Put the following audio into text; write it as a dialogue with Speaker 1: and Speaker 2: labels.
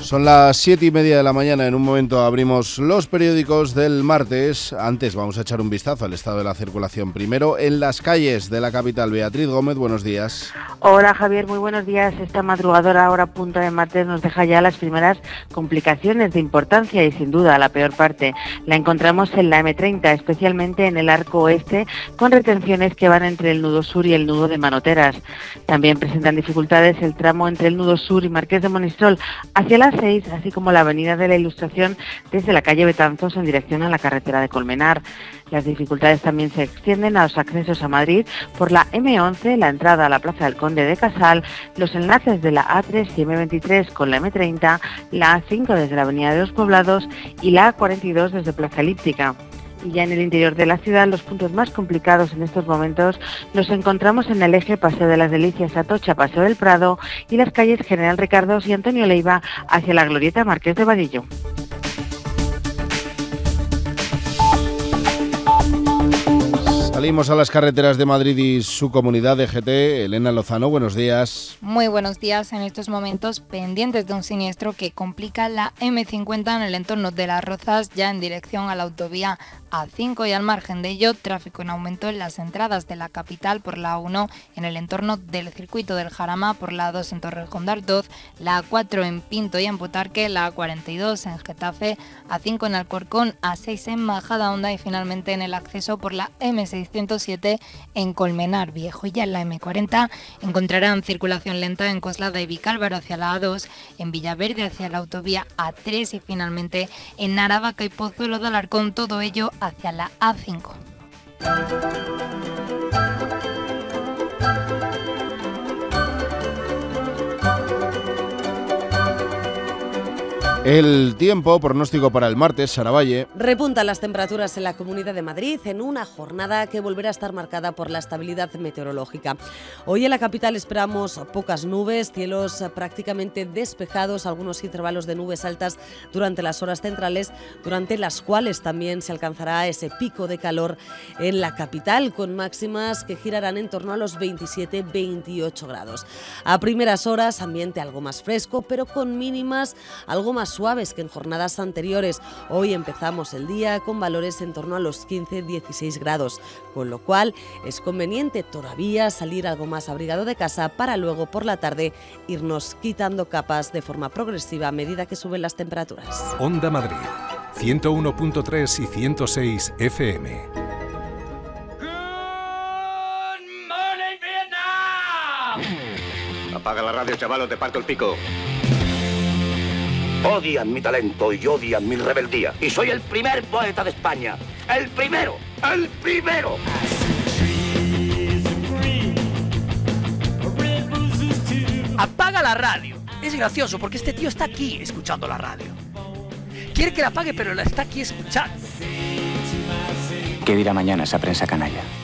Speaker 1: Son las 7:30 de la mañana. En un momento abrimos los periódicos del martes. Antes vamos a echar un vistazo al estado de la circulación. Primero, en las calles de la capital. Beatriz Gómez, buenos días.
Speaker 2: Hola Javier, muy buenos días. Esta madrugadora hora punta de martes nos deja ya las primeras complicaciones de importancia y sin duda la peor parte la encontramos en la M30, especialmente en el arco oeste, con retenciones que van entre el nudo sur y el nudo de Manoteras. También presentan dificultades el tramo entre el nudo sur y Marqués de Monistrol hacia las 6, así como la avenida de la Ilustración desde la calle Betanzos en dirección a la carretera de Colmenar. Las dificultades también se extienden a los accesos a Madrid por la M11, la entrada a la Plaza del Conde de Casal, los enlaces de la A3 y M23 con la M30, la A5 desde la Avenida de los Poblados y la A42 desde Plaza Elíptica. Y ya en el interior de la ciudad, los puntos más complicados en estos momentos los encontramos en el eje Paseo de las Delicias, Atocha, Paseo del Prado y las calles General Ricardos y Antonio Leiva hacia la glorieta Marqués de Vadillo.
Speaker 1: Salimos a las carreteras de Madrid y su comunidad de GT. Elena Lozano, buenos días.
Speaker 3: Muy buenos días. En estos momentos pendientes de un siniestro que complica la M50 en el entorno de Las Rozas, ya en dirección a la autovía A5, y al margen de ello, tráfico en aumento en las entradas de la capital por la A1 en el entorno del circuito del Jarama, por la A2 en Torrejón de Ardoz, la A4 en Pinto y en Butarque, la A42 en Getafe, A5 en Alcorcón, A6 en Majadahonda y finalmente en el acceso por la M607 en Colmenar Viejo. Y ya en la M40 encontrarán circulación lenta en Coslada y Vicálvaro hacia la A2, en Villaverde hacia la autovía A3 y finalmente en Aravaca y Pozuelo de Alarcón, todo ello hacia la A5.
Speaker 1: El tiempo, pronóstico para el martes, Sara Valle.
Speaker 4: Repuntan las temperaturas en la Comunidad de Madrid en una jornada que volverá a estar marcada por la estabilidad meteorológica. Hoy en la capital esperamos pocas nubes, cielos prácticamente despejados, algunos intervalos de nubes altas durante las horas centrales, durante las cuales también se alcanzará ese pico de calor en la capital, con máximas que girarán en torno a los 27-28 grados. A primeras horas, ambiente algo más fresco, pero con mínimas algo más suaves que en jornadas anteriores. Hoy empezamos el día con valores en torno a los 15-16 grados, con lo cual es conveniente todavía salir algo más abrigado de casa para luego por la tarde irnos quitando capas de forma progresiva a medida que suben las temperaturas.
Speaker 5: Onda Madrid, 101.3 y 106 FM.
Speaker 6: Apaga la radio, chaval, o te parto el pico.
Speaker 7: Odian mi talento y odian mi rebeldía. Y soy el primer poeta de España. ¡El primero! ¡El primero!
Speaker 8: Apaga la radio. Es gracioso porque este tío está aquí escuchando la radio. Quiere que la apague, pero la está aquí escuchando.
Speaker 9: ¿Qué dirá mañana esa prensa canalla?